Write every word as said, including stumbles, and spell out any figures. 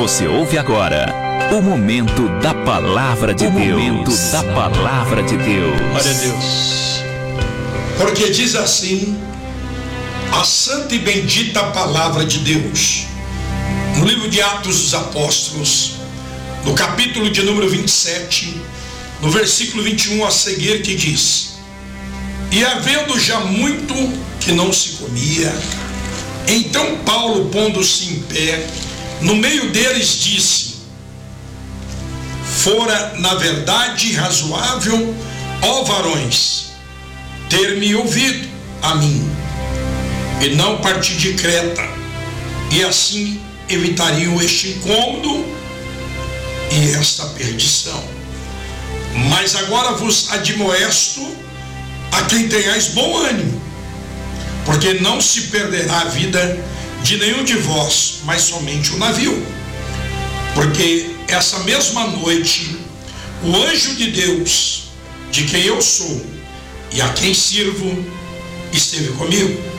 Você ouve agora o momento da palavra de o Deus. Momento da palavra de Deus. Glória a Deus. Porque diz assim a santa e bendita palavra de Deus, no livro de Atos dos Apóstolos, no capítulo de número vinte e sete, no versículo vinte e um a seguir, que diz: E havendo já muito que não se comia, então Paulo, pondo-se em pé, no meio deles disse: Fora na verdade razoável, ó varões, ter-me ouvido a mim, e não partir de Creta, e assim evitariam este incômodo e esta perdição. Mas agora vos admoesto, a quem tenhais bom ânimo, porque não se perderá a vida de nenhum de vós, mas somente o navio. Porque essa mesma noite o anjo de Deus, de quem eu sou e a quem sirvo, esteve comigo.